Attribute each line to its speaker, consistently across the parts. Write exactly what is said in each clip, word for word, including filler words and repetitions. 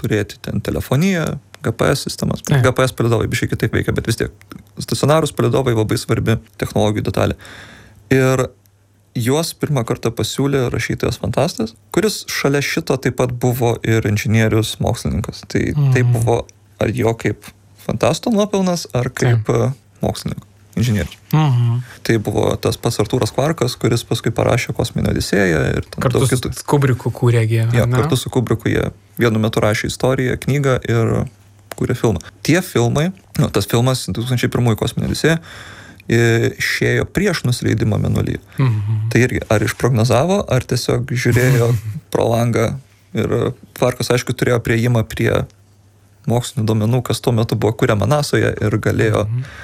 Speaker 1: turėti ten telefoniją, G P S sistemas. Ne. G P S palydovai biškai kitaip veikia, bet vis tiek stacionarūs palydovai labai svarbi technologijų detalė. Ir juos pirmą kartą pasiūlė rašytojas fantastas, kuris šalia šito taip pat buvo ir inžinierius mokslininkas. Tai mm. tai buvo ar jo kaip fantasto nuopelnas, ar kaip taip. Mokslininkas, inžinierius. Mm-hmm. Tai buvo tas pats Artūras Kvarkas, kuris paskui parašė Kosminę Odisėją. Ir
Speaker 2: kartu su kitų... Kubriku kūrė jie.
Speaker 1: Ja, kartu su Kubriku jie vienu metu rašė istoriją, knygą ir kūrė filmą. Tie filmai, nu, tas filmas du tūkstančiai pirmųjų Kosminė Odisėja išėjo prieš nusileidimą Mėnulyje. Mm-hmm. Tai irgi ar išprognozavo, ar tiesiog žiūrėjo pro langą. Ir Kvarkas, aišku, turėjo priėjimą prie mokslinių duomenų, kas tuo metu buvo kuriama nasoje ir galėjo mm-hmm.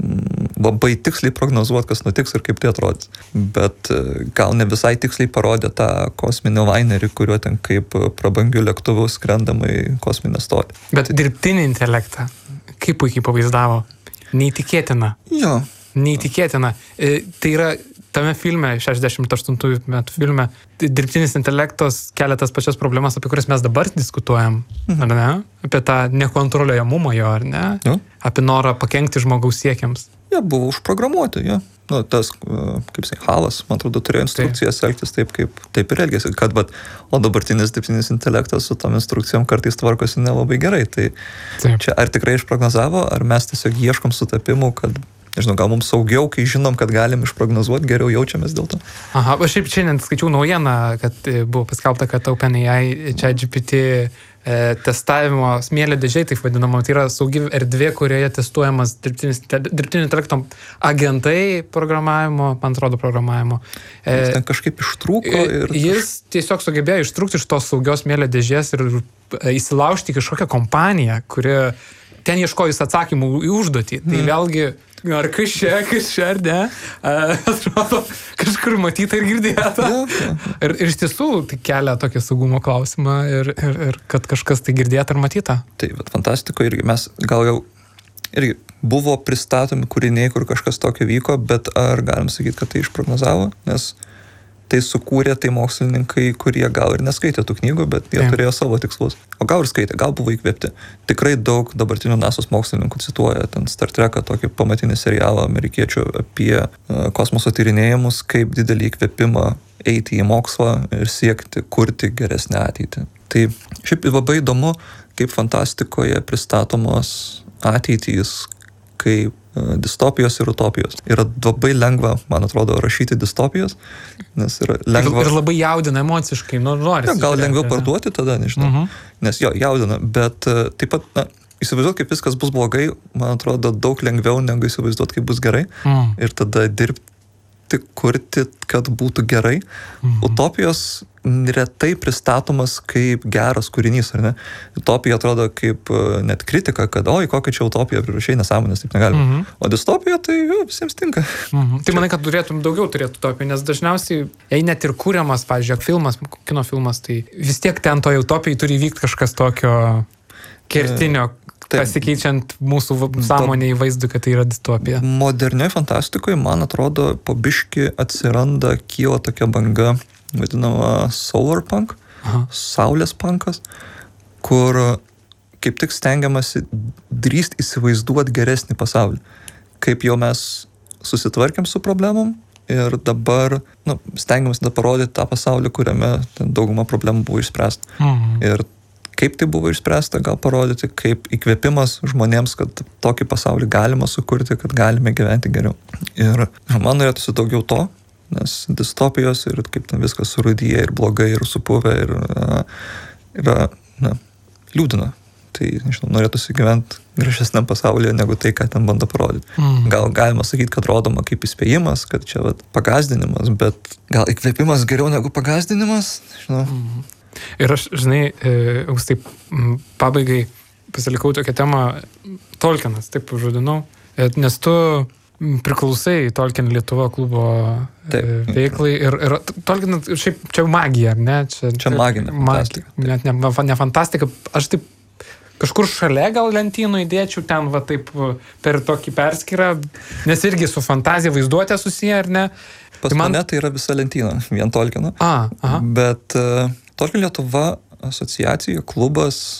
Speaker 1: labai tiksliai prognozuoti, kas nutiks ir kaip tai atrodys. Bet gal ne visai tiksliai parodė tą kosminį lainerį, kuriuo ten kaip prabangių lėktuvų skrendama į kosminę stotį.
Speaker 2: Bet dirbtinį intelektą, kaip puikiai pavaizdavo? Neįtikėtina.
Speaker 1: Jo.
Speaker 2: Neįtikėtina. E, tai yra tame filme, šešiasdešimt aštuntųjų metų filme, dirbtinis intelektas kelia tas pačias problemas, apie kurias mes dabar diskutuojam, mhm. ar ne? Apie tą nekontroliuojamumą jo, ar ne? Jo. Apie norą pakenkti žmogaus siekiams.
Speaker 1: Jie buvo užprogramuoti, jo. Nu, tas, kaip sakai, Halas, man atrodo, turėjo instrukcijas taip. elgtis taip, kaip taip ir elgėsi. Kad, bet, o dabartinis dirbtinis intelektas su tom instrukcijom kartais tvarkosi nelabai gerai. Tai taip. Čia ar tikrai išprognozavo, ar mes tiesiog ieškom sutapimų, kad nežinau, gal mums saugiau, kai žinom, kad galim išprognozuoti, geriau jaučiamės dėl to.
Speaker 2: Aha, aš šiaip šiandien skaičiau naujieną, kad buvo paskelbta, kad OpenAI ChatGPT e, testavimo smėlio dėžiai, taip vadinama, tai yra saugi erdvė, kurioje testuojamas dirbtinis, dirbtinio intelekto agentai programavimo, man atrodo, programavimo.
Speaker 1: E, jis ten kažkaip ištrūko ir...
Speaker 2: Jis tiesiog sugebėjo ištrūkti iš tos saugios smėlio dėžės ir įsilaužti kažkokią kompaniją, kuri ten ieškojus atsakymų į užduotį. Tai hmm. vėlgi ar kas čia, kas čia, ar ne? Atrodo, kažkur matyta ir girdėta. Ja, ja. Ir, ir iš tiesų tai kelia tokį saugumo klausimą ir, ir, ir kad kažkas tai girdėta ir matyta.
Speaker 1: Tai, bet fantastiko irgi mes gal jau irgi buvo pristatomi kūriniai, kur kažkas tokio vyko, bet ar galim sakyti, kad tai išprognozavo? Nes tai sukūrė tai mokslininkai, kurie gal ir neskaitė tų knygų, bet jie Taip. turėjo savo tikslus. O gal ir skaitė, gal buvo įkvėpti. Tikrai daug dabartinių nasos mokslininkų cituoja ten Star Treką, tokį pamatinį serialą amerikiečių apie uh, kosmoso tyrinėjimus, kaip didelį įkvėpimą eiti į mokslą ir siekti kurti geresnę ateitį. Tai šiaip labai įdomu, kaip fantastikoje pristatomos ateitys, kaip distopijos ir utopijos. Yra labai lengva, man atrodo, rašyti distopijos, nes yra lengva...
Speaker 2: Ir, ir labai jaudina emociškai, nu, norisi.
Speaker 1: Ja, gal lengviau parduoti tada, nežinau. Uh-huh. Nes jo, jaudina, bet taip pat, na, įsivaizduoti, kaip viskas bus blogai, man atrodo, daug lengviau negu įsivaizduoti, kaip bus gerai. Uh-huh. Ir tada dirbti, kurti, kad būtų gerai. Uh-huh. Utopijos retai pristatomas kaip geras kūrinys, ar ne? Utopija atrodo kaip net kritika, kad oi, kokia čia utopija, prirašai nesąmonės, taip negalima. Mm-hmm. O distopija, tai jo, visiems tinka.
Speaker 2: Mm-hmm. Tai manai, kad turėtum daugiau turėtų utopijų, nes dažniausiai, jei net ir kūriamas, pavyzdžiui, filmas, kino filmas, tai vis tiek ten toje utopijai turi vykti kažkas tokio kertinio, Taip. pasikeičiant mūsų sąmonėje vaizdu, kad tai yra distopija.
Speaker 1: Modernioje fantastikoje, man atrodo, po biškį atsiranda, kyla tokia banga, vadinama solar punk, Aha. saulės punkas, kur kaip tik stengiamasi drįst įsivaizduoti geresnį pasaulį. Kaip jau mes susitvarkėm su problemom ir dabar nu, stengiamasi da parodyti tą pasaulį, kuriame dauguma problemų buvo išspręsta. Mhm. Ir kaip tai buvo išspręsta, gal parodyti, kaip įkvėpimas žmonėms, kad tokį pasaulį galima sukurti, kad galime gyventi geriau. Ir man norėtųsi daugiau to, nes distopijos ir kaip ten viskas surūdyja ir blogai ir supuvę ir yra, na, liūdina. Tai, nežinau, norėtųsi gyventi gražesniam pasaulyje negu tai, ką ten bando parodyti. Mm. Gal galima sakyti, kad rodoma kaip įspėjimas, kad čia vat, pagazdinimas, bet gal įkvėpimas geriau negu pagazdinimas, žinau. Mm.
Speaker 2: Ir aš, žinai, jūs taip pabaigai pasilikau tokią temą Tolkienas, taip žodinau, nes tu priklausai Tolkien Lietuva klubo Taip. veiklai ir, ir Tolkien, šiaip čia magija, ar ne? Čia,
Speaker 1: čia maginė fantastika.
Speaker 2: Net ne, ne fantastika, aš taip kažkur šalia gal lentynų įdėčiau ten va taip per tokį perskyrą, nes irgi su fantazija vaizduotė susiję, ar ne?
Speaker 1: Pas tai man... mane tai yra visa lentyna, vien Tolkieno.
Speaker 2: A, aha.
Speaker 1: Bet uh, Tolkien Lietuva asociacija, klubas